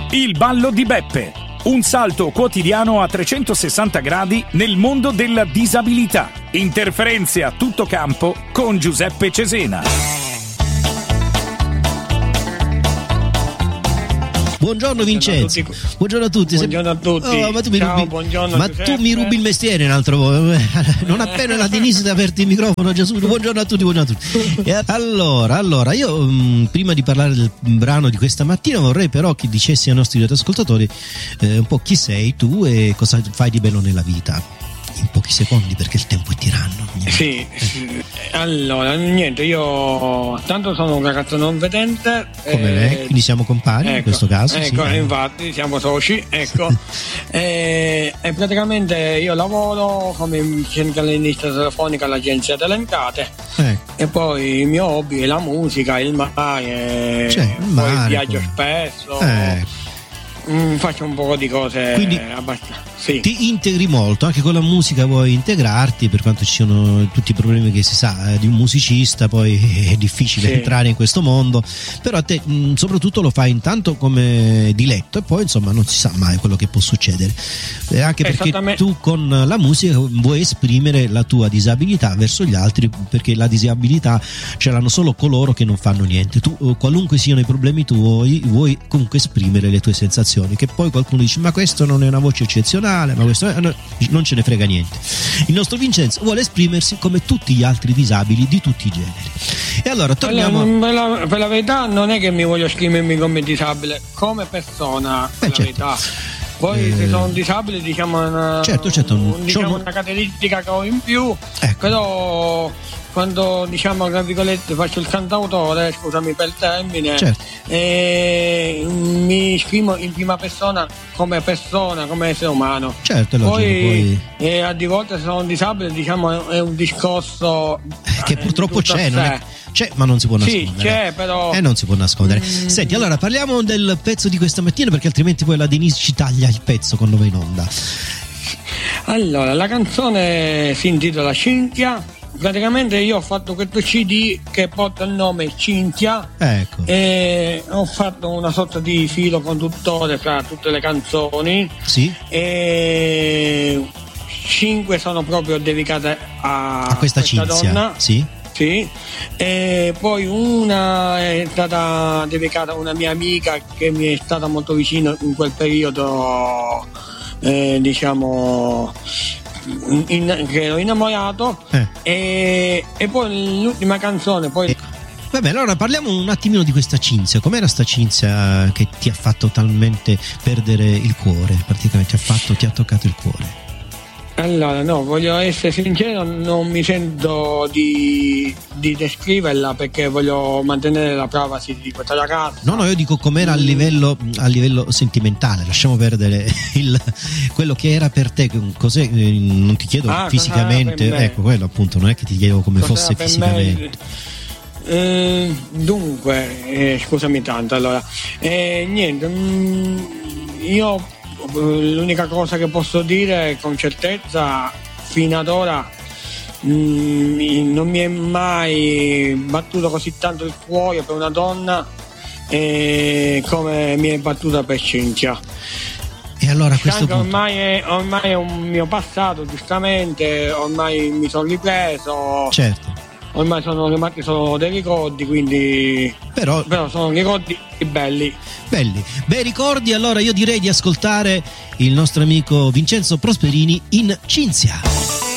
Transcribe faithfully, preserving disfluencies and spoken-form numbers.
Il ballo di Beppe. Un salto quotidiano a trecentosessanta gradi nel mondo della disabilità. Interferenze a tutto campo con Giuseppe Cesena. Buongiorno Vincenzo. Buongiorno a tutti. Buongiorno a tutti. Oh, ma tu mi, Ciao, rubi... buongiorno, ma tu mi rubi il mestiere un altro po'. Non appena la Denise ti ha aperto il microfono già subito. Buongiorno a tutti, buongiorno a tutti. E allora, allora, io mh, prima di parlare del brano di questa mattina vorrei però che dicessi ai nostri ascoltatori eh, un po' chi sei tu e cosa fai di bello nella vita. In pochi secondi, perché il tempo è tiranno. Sì, sì. Allora, niente, io tanto sono un ragazzo non vedente. Come eh, lei, quindi siamo compari ecco, in questo caso. Ecco, sì, infatti siamo soci, ecco. e, e praticamente io lavoro come centralinista telefonica all'agenzia delle entrate. Ecco. E poi il mio hobby è la musica, il mare, cioè, il poi mare, viaggio poi. spesso. Ecco. Mm, faccio un po' di cose. Quindi abbastanza. Sì. Ti integri molto, anche con la musica vuoi integrarti, per quanto ci siano tutti i problemi che si sa eh, di un musicista, poi è difficile sì. entrare in questo mondo, però a te mh, soprattutto lo fai intanto come diletto e poi insomma non si sa mai quello che può succedere, eh, anche perché tu con la musica vuoi esprimere la tua disabilità verso gli altri, perché la disabilità ce l'hanno solo coloro che non fanno niente. Tu, qualunque siano i problemi tuoi, vuoi comunque esprimere le tue sensazioni, che poi qualcuno dice ma questo non è una voce eccezionale, ma questo eh, non ce ne frega niente. Il nostro Vincenzo vuole esprimersi come tutti gli altri disabili di tutti i generi. E allora torniamo allora, per, la, per la verità non è che mi voglio esprimermi come disabile, come persona, per eh, la certo. verità. Poi eh, se sono disabile diciamo una, certo, certo, un, diciamo sono... una caratteristica che ho in più, ecco. Però quando diciamo tra virgolette faccio il cantautore, scusami per il termine, certo. eh, mi esprimo in prima persona come persona, come essere umano. Certo, è logico, poi, poi... Eh, a di volte se sono disabile diciamo è un discorso che purtroppo c'è, non è... c'è ma non si può nascondere. Sì, c'è però. E eh, non si può nascondere. Mm. Senti, allora parliamo del pezzo di questa mattina, perché altrimenti poi la Denise ci taglia il pezzo quando va in onda. Allora, la canzone si intitola Cinzia. Praticamente io ho fatto questo C D che porta il nome Cinzia, ecco. E ho fatto una sorta di filo conduttore fra tutte le canzoni. Sì. E cinque sono proprio dedicate a, a questa, questa Cinzia. donna. Sì. Sì. E poi una è stata dedicata a una mia amica che mi è stata molto vicina in quel periodo, eh, diciamo in, che ero innamorato, eh. e, e poi l'ultima canzone poi eh. Vabbè, allora parliamo un attimino di questa Cinzia. Com'era sta Cinzia che ti ha fatto talmente perdere il cuore? Praticamente ti ha fatto, ti ha toccato il cuore. Allora, no, voglio essere sincero, non mi sento di, di descriverla perché voglio mantenere la privacy di questa ragazza. No, no, io dico com'era a livello, a livello sentimentale, lasciamo perdere il, quello che era per te, cos'è, non ti chiedo ah, fisicamente, ecco, quello appunto, non è che ti chiedo come cosa fosse fisicamente. Eh, dunque, eh, scusami tanto, allora, eh, niente, mh, io... l'unica cosa che posso dire con certezza fino ad ora mh, non mi è mai battuto così tanto il cuore per una donna eh, come mi è battuta per Cinzia. E allora a questo punto ormai è, ormai è un mio passato, giustamente, ormai mi sono ripreso. Certo. Ormai sono rimasti solo dei ricordi, quindi però, però sono ricordi belli. Belli, bei ricordi. Allora io direi di ascoltare il nostro amico Vincenzo Prosperini in Cinzia.